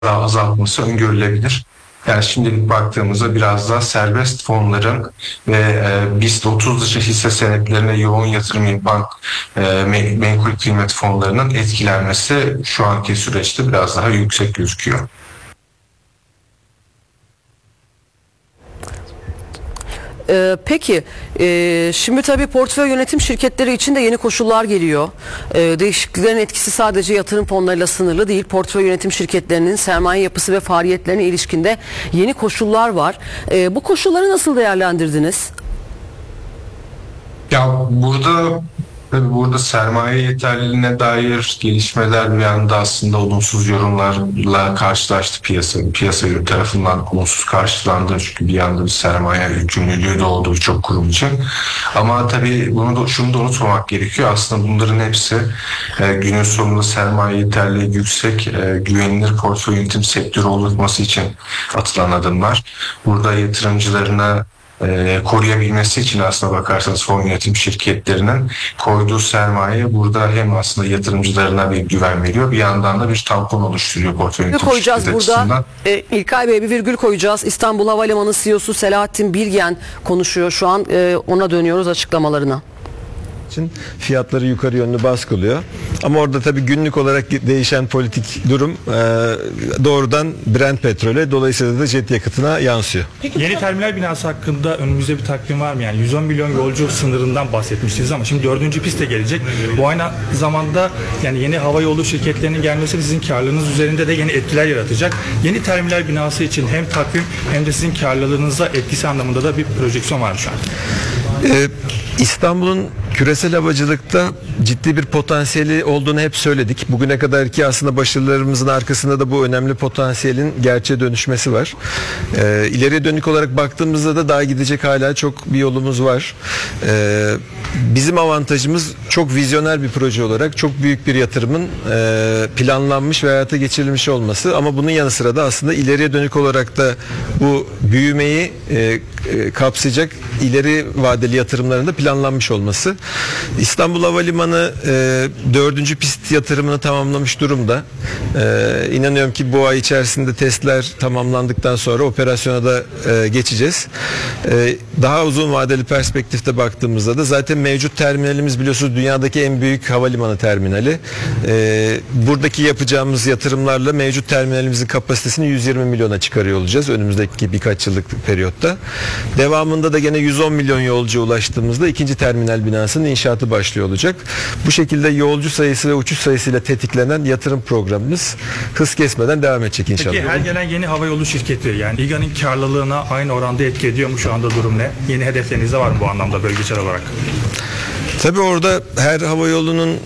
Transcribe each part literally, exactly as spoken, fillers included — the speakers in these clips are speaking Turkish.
daha azaltması öngörülebilir. Yani şimdilik baktığımızda biraz daha serbest fonların ve e, BIST otuz dışı hisse senetlerine yoğun yatırım yapan e, me- menkul kıymet fonlarının etkilenmesi şu anki süreçte biraz daha yüksek gözüküyor. Ee, peki e, şimdi tabii portföy yönetim şirketleri için de yeni koşullar geliyor. Ee, değişikliklerin etkisi sadece yatırım fonlarıyla sınırlı değil. Portföy yönetim şirketlerinin sermaye yapısı ve faaliyetlerine ilişkinde yeni koşullar var. Ee, bu koşulları nasıl değerlendirdiniz? Ya burada tabii burada sermaye yeterliliğine dair gelişmeler bir anda aslında olumsuz yorumlarla karşılaştı piyasa. Piyasa tarafından olumsuz karşılandı çünkü bir anda bir sermaye yükümlülüğü de olduğu çok kurum için. Ama tabii bunu da, şunu da unutmamak gerekiyor. Aslında bunların hepsi e, günün sonunda sermaye yeterliliği yüksek, e, güvenilir portföy yönetim sektörü oluşması için atılan adımlar. Burada yatırımcılarına E, koruyabilmesi için aslına bakarsanız fon yönetim şirketlerinin koyduğu sermaye burada hem aslında yatırımcılarına bir güven veriyor, bir yandan da bir tampon oluşturuyor portföy yönetim koyacağız şirketi burada. açısından. E, İlkay Bey bir virgül koyacağız. İstanbul Havalimanı C E O'su Selahattin Bilgen konuşuyor şu an. E, ona dönüyoruz açıklamalarına. için fiyatları yukarı yönlü baskılıyor. Ama orada tabii günlük olarak değişen politik durum e, doğrudan Brent petrole, dolayısıyla da jet yakıtına yansıyor. Peki, yeni terminal binası hakkında önümüzde bir takvim var mı? Yani yüz on milyon yolcu sınırından bahsetmiştiniz ama şimdi dördüncü piste gelecek. Bu aynı zamanda yani yeni hava yolu şirketlerinin gelmesi sizin karlılığınız üzerinde de yeni etkiler yaratacak. Yeni terminal binası için hem takvim hem de sizin karlılığınıza etkisi anlamında da bir projeksiyon var şu an. Ee, İstanbul'un küresel havacılıkta ciddi bir potansiyeli olduğunu hep söyledik. Bugüne kadarki aslında başarılarımızın arkasında da bu önemli potansiyelin gerçeğe dönüşmesi var. Ee, ileriye dönük olarak baktığımızda da daha gidecek hala çok bir yolumuz var. Ee, bizim avantajımız çok vizyoner bir proje olarak çok büyük bir yatırımın e, planlanmış ve hayata geçirilmiş olması. Ama bunun yanı sıra da aslında ileriye dönük olarak da bu büyümeyi e, e, kapsayacak ileri vadeli yatırımların da planlanmış olması. İstanbul Havalimanı e, dördüncü pist yatırımını tamamlamış durumda. E, inanıyorum ki bu ay içerisinde testler tamamlandıktan sonra operasyona da e, geçeceğiz. E, daha uzun vadeli perspektifte baktığımızda da zaten mevcut terminalimiz biliyorsunuz dünyadaki en büyük havalimanı terminali. E, buradaki yapacağımız yatırımlarla mevcut terminalimizin kapasitesini yüz yirmi milyona çıkarıyor olacağız önümüzdeki birkaç yıllık periyotta. Devamında da gene yüz on milyon yolcuya ulaştığımızda ikinci terminal binasının inşaatı başlıyor olacak. Bu şekilde yolcu sayısı ve uçuş sayısıyla tetiklenen yatırım programımız hız kesmeden devam edecek inşallah. Peki her gelen yeni havayolu şirketi yani İGA'nın karlılığına aynı oranda etki ediyor mu şu anda, durum ne? Yeni hedefleriniz de var mı bu anlamda bölgesel olarak? Tabii orada her havayolunun e,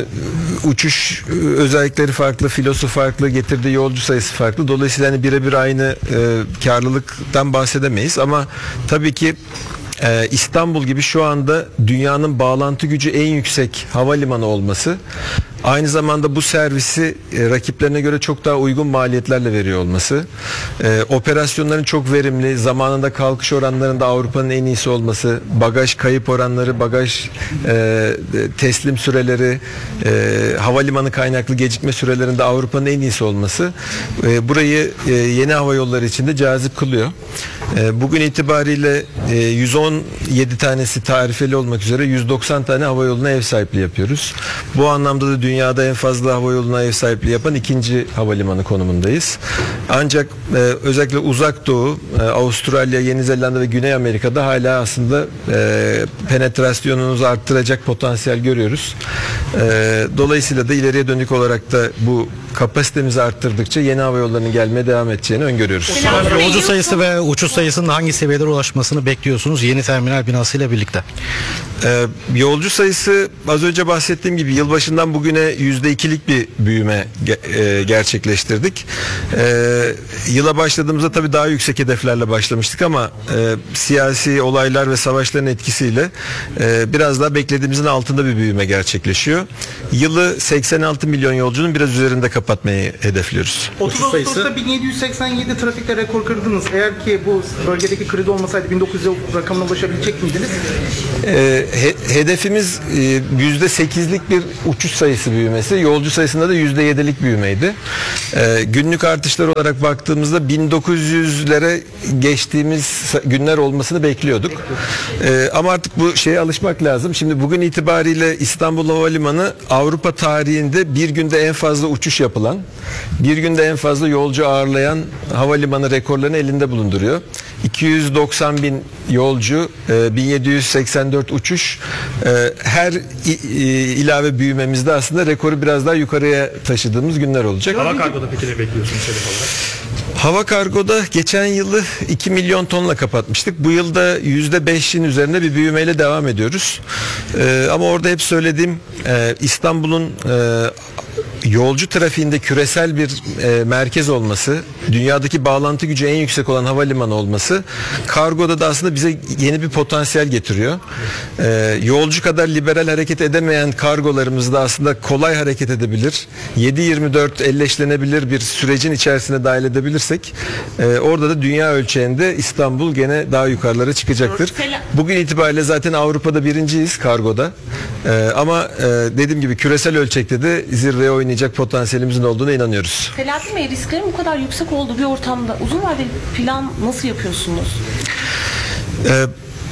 uçuş e, özellikleri farklı, filosu farklı, getirdiği yolcu sayısı farklı. Dolayısıyla hani birebir aynı e, karlılıktan bahsedemeyiz ama tabii ki Ee, İstanbul gibi şu anda dünyanın bağlantı gücü en yüksek havalimanı olması, aynı zamanda bu servisi e, rakiplerine göre çok daha uygun maliyetlerle veriyor olması, e, operasyonların çok verimli, zamanında kalkış oranlarında Avrupa'nın en iyisi olması, bagaj kayıp oranları, bagaj e, teslim süreleri, e, havalimanı kaynaklı gecikme sürelerinde Avrupa'nın en iyisi olması e, burayı e, yeni hava yolları için de cazip kılıyor. E, bugün itibariyle e, yüz on yedi tanesi tarifeli olmak üzere yüz doksan tane havayoluna ev sahipliği yapıyoruz. Bu anlamda da dünyada en fazla havayoluna ev sahipliği yapan ikinci havalimanı konumundayız. Ancak e, özellikle Uzak Doğu, e, Avustralya, Yeni Zelanda ve Güney Amerika'da hala aslında e, penetrasyonumuzu arttıracak potansiyel görüyoruz. E, dolayısıyla da ileriye dönük olarak da bu kapasitemizi arttırdıkça yeni havayollarının gelmeye devam edeceğini öngörüyoruz. Yolcu sayısı ve uçuş sayısının hangi seviyelere ulaşmasını bekliyorsunuz yeni terminal binasıyla birlikte? Ee, yolcu sayısı az önce bahsettiğim gibi yılbaşından bugüne yüzde ikilik bir büyüme ge- e, gerçekleştirdik. Ee, yıla başladığımızda tabii daha yüksek hedeflerle başlamıştık ama e, siyasi olaylar ve savaşların etkisiyle e, biraz daha beklediğimizin altında bir büyüme gerçekleşiyor. Yılı seksen altı milyon yolcunun biraz üzerinde kapatıyoruz. kapatmayı hedefliyoruz. otuz Ağustos'ta bin yedi yüz seksen yedi trafikte rekor kırdınız. Eğer ki bu bölgedeki kriz olmasaydı bin dokuz yüz rakamına ulaşabilecek miydiniz? Ee, he- hedefimiz e, yüzde sekizlik bir uçuş sayısı büyümesi, yolcu sayısında da yüzde yedilik büyümeydi. Ee, günlük artışlar olarak baktığımızda bin dokuz yüzlere geçtiğimiz sa- günler olmasını bekliyorduk. Ee, ama artık bu şeye alışmak lazım. Şimdi bugün itibariyle İstanbul Havalimanı Avrupa tarihinde bir günde en fazla uçuş yapılan, bir günde en fazla yolcu ağırlayan havalimanı rekorlarını elinde bulunduruyor. iki yüz doksan bin yolcu, bin yedi yüz seksen dört uçuş. Her ilave büyümemizde aslında rekoru biraz daha yukarıya taşıdığımız günler olacak. Hava kargoda peki ne bekliyorsunuz hedef olarak? Hava kargoda geçen yılı iki milyon tonla kapatmıştık. Bu yılda yüzde beşin üzerinde bir büyümeyle devam ediyoruz. Ee, ama orada hep söylediğim e, İstanbul'un e, yolcu trafiğinde küresel bir e, merkez olması, dünyadaki bağlantı gücü en yüksek olan havalimanı olması, kargoda da aslında bize yeni bir potansiyel getiriyor. E, yolcu kadar liberal hareket edemeyen kargolarımız da aslında kolay hareket edebilir. yedi yirmi dört elleşlenebilir bir sürecin içerisine dahil edebilirsek, e, orada da dünya ölçeğinde İstanbul gene daha yukarılara çıkacaktır. Bugün itibariyle zaten Avrupa'da birinciyiz kargoda. E, ama e, dediğim gibi küresel ölçekte de zirveye oynayacak potansiyelimizin olduğuna inanıyoruz. Selahattin Bey, risklerin bu kadar yüksek olduğu bir ortamda uzun vadeli plan nasıl yapıyorsunuz? Ee,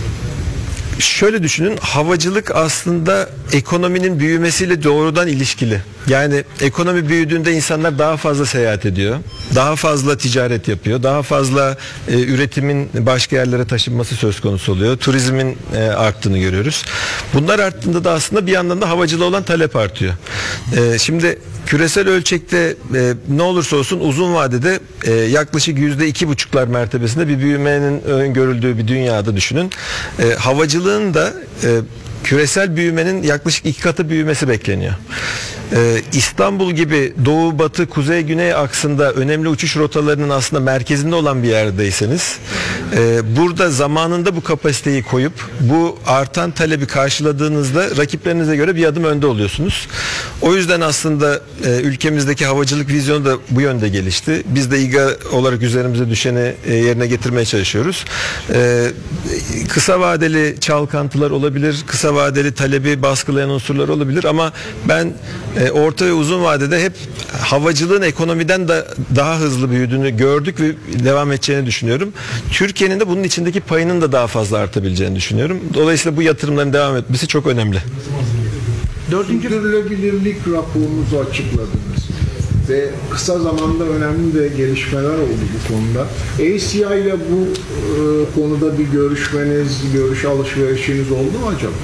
şöyle düşünün, havacılık aslında ekonominin büyümesiyle doğrudan ilişkili. Yani ekonomi büyüdüğünde insanlar daha fazla seyahat ediyor, daha fazla ticaret yapıyor, daha fazla e, üretimin başka yerlere taşınması söz konusu oluyor. Turizmin e, arttığını görüyoruz. Bunlar arttığında da aslında bir yandan da havacılığa olan talep artıyor. E, şimdi küresel ölçekte e, ne olursa olsun uzun vadede e, yaklaşık yüzde iki buçuklar mertebesinde bir büyümenin öngörüldüğü bir dünyada düşünün. E, havacılığın da e, küresel büyümenin yaklaşık iki katı büyümesi bekleniyor. Ee, İstanbul gibi doğu, batı, kuzey, güney aksında önemli uçuş rotalarının aslında merkezinde olan bir yerdeyseniz, e, burada zamanında bu kapasiteyi koyup bu artan talebi karşıladığınızda rakiplerinize göre bir adım önde oluyorsunuz. O yüzden aslında e, ülkemizdeki havacılık vizyonu da bu yönde gelişti. Biz de İGA olarak üzerimize düşeni e, yerine getirmeye çalışıyoruz. E, kısa vadeli çalkantılar olabilir, kısa vadeli talebi baskılayan unsurlar olabilir ama ben e, orta ve uzun vadede hep havacılığın ekonomiden de daha hızlı büyüdüğünü gördük ve devam edeceğini düşünüyorum. Türkiye'nin de bunun içindeki payının da daha fazla artabileceğini düşünüyorum. Dolayısıyla bu yatırımların devam etmesi çok önemli. Dördüncü sürdürülebilirlik raporunuzu açıkladınız ve kısa zamanda önemli de gelişmeler oldu bu konuda. A C I ile bu e, konuda bir görüşmeniz, görüş alışverişiniz oldu mu acaba?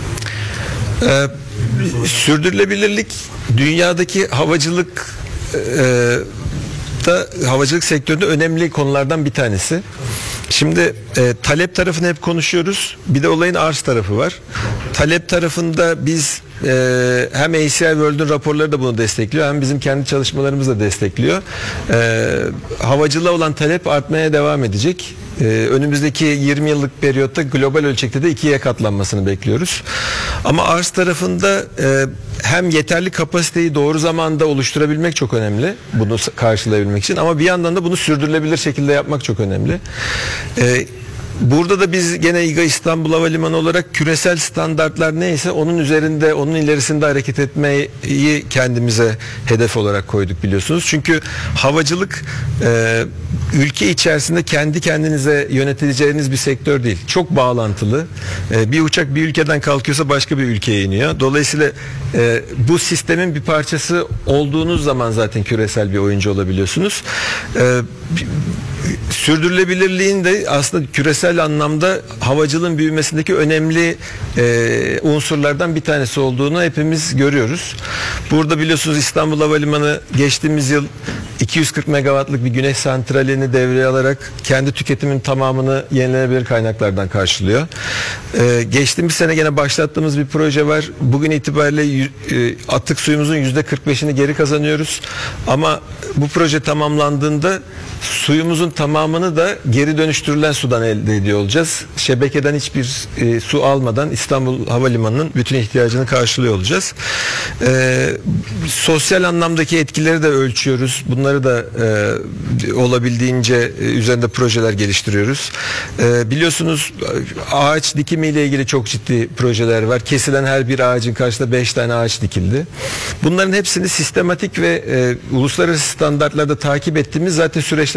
Ee, sürdürülebilirlik dünyadaki havacılık e, da havacılık sektöründe önemli konulardan bir tanesi. Şimdi e, talep tarafını hep konuşuyoruz. Bir de olayın arz tarafı var. Talep tarafında biz e, hem A C I World'un raporları da bunu destekliyor, hem bizim kendi çalışmalarımız da destekliyor. E, havacılığa olan talep artmaya devam edecek. Ee, önümüzdeki yirmi yıllık periyotta global ölçekte de ikiye katlanmasını bekliyoruz. Ama arz tarafında e, hem yeterli kapasiteyi doğru zamanda oluşturabilmek çok önemli, bunu karşılayabilmek için, ama bir yandan da bunu sürdürülebilir şekilde yapmak çok önemli. E, Burada da biz gene İGA İstanbul Havalimanı olarak küresel standartlar neyse onun üzerinde, onun ilerisinde hareket etmeyi kendimize hedef olarak koyduk, biliyorsunuz. Çünkü havacılık e, ülke içerisinde kendi kendinize yöneteceğiniz bir sektör değil. Çok bağlantılı. E, bir uçak bir ülkeden kalkıyorsa başka bir ülkeye iniyor. Dolayısıyla e, bu sistemin bir parçası olduğunuz zaman zaten küresel bir oyuncu olabiliyorsunuz. E, Sürdürülebilirliğin de aslında küresel anlamda havacılığın büyümesindeki önemli e, unsurlardan bir tanesi olduğunu hepimiz görüyoruz. Burada biliyorsunuz İstanbul Havalimanı geçtiğimiz yıl iki yüz kırk megawattlık bir güneş santralini devreye alarak kendi tüketimin tamamını yenilenebilir kaynaklardan karşılıyor. Ee, geçtiğimiz sene gene başlattığımız bir proje var. Bugün itibariyle y- e, atık suyumuzun yüzde kırk beşini geri kazanıyoruz. Ama bu proje tamamlandığında suyumuzun tamamını da geri dönüştürülen sudan elde ediyor olacağız. Şebekeden hiçbir e, su almadan İstanbul Havalimanı'nın bütün ihtiyacını karşılıyor olacağız. Ee, sosyal anlamdaki etkileri de ölçüyoruz. Bunları da e, olabildiğince e, üzerinde projeler geliştiriyoruz. E, biliyorsunuz ağaç dikimiyle ilgili çok ciddi projeler var. Kesilen her bir ağacın karşısında beş tane ağaç dikildi. Bunların hepsini sistematik ve e, uluslararası standartlarda takip ettiğimiz zaten süreçler